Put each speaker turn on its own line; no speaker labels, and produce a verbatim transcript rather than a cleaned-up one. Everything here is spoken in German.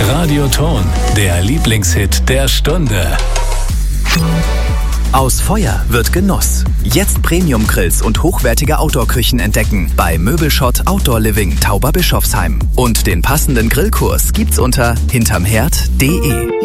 Radioton, der Lieblingshit der Stunde.
Aus Feuer wird Genuss. Jetzt Premium-Grills und hochwertige Outdoor-Küchen entdecken bei Möbelschott Outdoor Living Tauberbischofsheim. Und den passenden Grillkurs gibt's unter hintermherd punkt de.